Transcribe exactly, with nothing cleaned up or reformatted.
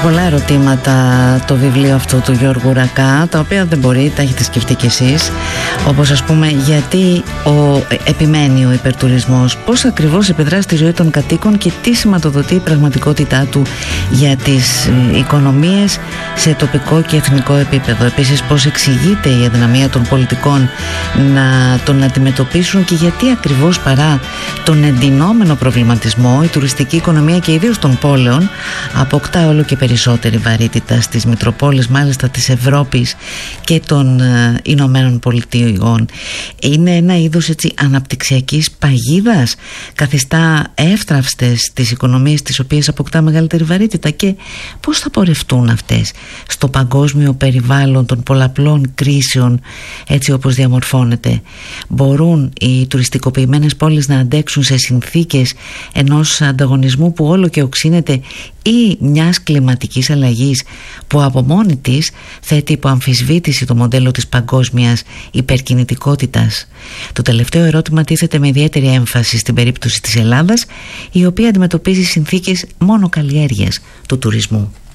πολλά ερωτήματα το βιβλίο αυτό του Γιώργου Ρακά, τα οποία δεν μπορεί, τα έχετε σκεφτεί κι εσείς. Όπως ας πούμε, γιατί ο, επιμένει ο υπερτουρισμός, πώς ακριβώς επιδρά στη ζωή των κατοίκων και τι σηματοδοτεί η πραγματικότητά του για τις οικονομίες σε τοπικό και εθνικό επίπεδο. Επίσης, πώς εξηγείται η αδυναμία των πολιτικών να τον αντιμετωπίσουν και γιατί ακριβώς παρά τον εντυνόμενο προβληματισμό η τουριστική οικονομία και ιδίως των πόλεων αποκτά όλο και περισσότερη βαρύτητα στις μητροπόλεις, μάλιστα της Ευρώπης και των ε, Ηνωμένων Πολιτειών. Είναι ένα είδος έτσι αναπτυξιακής παγίδας, καθιστά εύθραυστες τις οικονομίες τις οποίες αποκτά μεγαλύτερη βαρύτητα, και πώς θα πορευτούν αυτές στο παγκόσμιο περιβάλλον των πολλαπλών κρίσεων έτσι όπως διαμορφώνεται. Μπορούν οι τουριστικοποιημένες πόλεις να αντέξουν σε συνθήκες ενός ανταγωνισμού που όλο και οξύνεται ή μιας κλιματικής αλλαγής που από μόνη της θέτει υπό αμφισβήτηση το μοντέλο της παγκόσμιας υπερκινητικότητας? Το τελευταίο ερώτημα τίθεται με ιδιαίτερη έμφαση στην περίπτωση της Ελλάδας, η οποία αντιμετωπίζει συνθήκες μόνο καλλιέργειας του τουρισμού.